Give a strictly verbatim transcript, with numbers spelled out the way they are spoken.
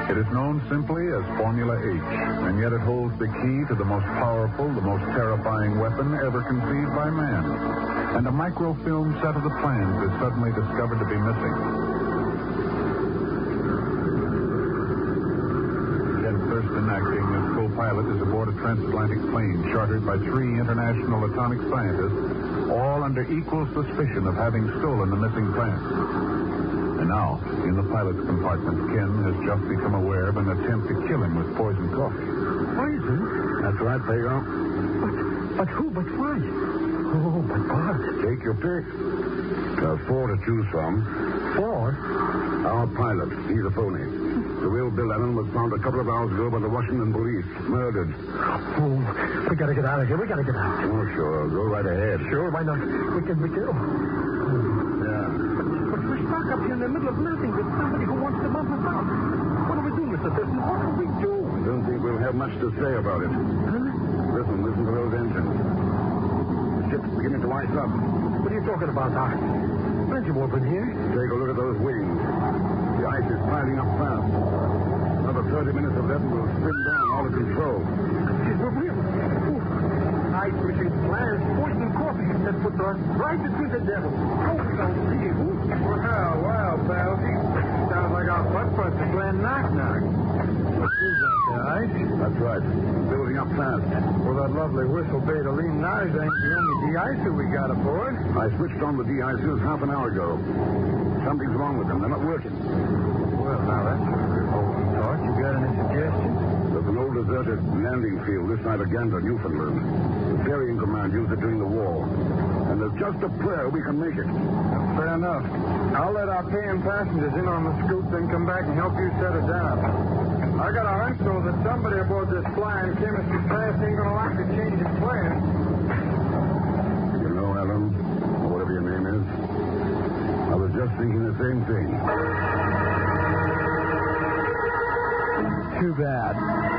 It is known simply as Formula H, and yet it holds the key to the most powerful, the most terrifying weapon ever conceived by man. And a microfilm set of the plans is suddenly discovered to be missing. Ted Thurston, acting as co-pilot, is aboard a transatlantic plane chartered by three international atomic scientists, all under equal suspicion of having stolen the missing plans. And now, in the pilot's compartment, Ken has just become aware of an attempt to kill him with poisoned coffee. Poison? That's right, Pedro. But, but who, but why? Oh, but Bart. Take your pick. There's four to choose from. Four? Our pilot, he's a phony. The real Bill Allen was found a couple of hours ago by the Washington police, murdered. Oh, we gotta get out of here. We gotta get out. Oh, sure. Go right ahead. Sure, why not? We can, we can. Oh. Yeah. But we're stuck up here in the middle of nothing with somebody who wants to bump us out. What do we do, Mister Thurston? What do we do? I don't think we'll have much to say about it. Huh? Listen, listen to those engines. The ship's beginning to ice up. What are you talking about, Doc? Plenty of open here. Take a look at those wings. The ice is piling up fast. Another thirty minutes of that and we'll spin down out of control. We're real. Ice missing plans, poison coffee that put us right between the devil. Oh, don't see it. Well, well, pal. Sounds like our butt buster playing knock-knock. What is that, the ice? That's right. Building up fast. Well, that lovely whistle beta lean knives ain't the only de-icer we got aboard. I switched on the de-icers half an hour ago. Something's wrong with them. They're not working. Well, now that's a revolting thought. You got any suggestions? There's an old deserted landing field this side of Gander, Newfoundland. The ferrying command used it during the war. And there's just a prayer we can make it. Well, fair enough. I'll let our paying passengers in on the scoop, then come back and help you set it down. I got a hunch, though, that somebody aboard this flying chemistry craft ain't gonna like to change his plans. You know, Alan, or whatever your name is, I was just thinking the same thing. Too bad.